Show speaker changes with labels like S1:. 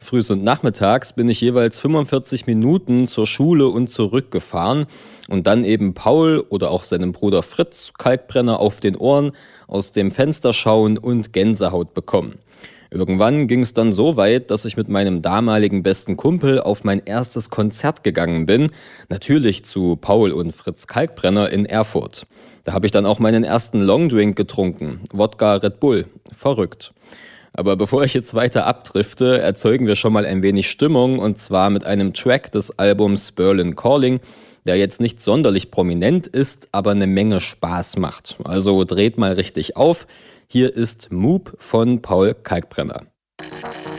S1: Frühs und nachmittags bin ich jeweils 45 Minuten zur Schule und zurückgefahren und dann eben Paul oder auch seinem Bruder Fritz, Kalkbrenner auf den Ohren, aus dem Fenster schauen und Gänsehaut bekommen. Irgendwann ging es dann so weit, dass ich mit meinem damaligen besten Kumpel auf mein erstes Konzert gegangen bin, natürlich zu Paul und Fritz Kalkbrenner in Erfurt. Da habe ich dann auch meinen ersten Longdrink getrunken, Wodka Red Bull. Verrückt. Aber bevor ich jetzt weiter abdrifte, erzeugen wir schon mal ein wenig Stimmung und zwar mit einem Track des Albums Berlin Calling, der jetzt nicht sonderlich prominent ist, aber eine Menge Spaß macht. Also dreht mal richtig auf. Hier ist Moop von Paul Kalkbrenner.